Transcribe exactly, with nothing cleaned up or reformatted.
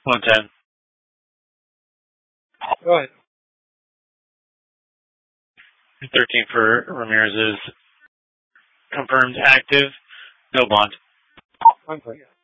one ten. Go ahead. thirteen for Ramirez is confirmed active. No bond. One second.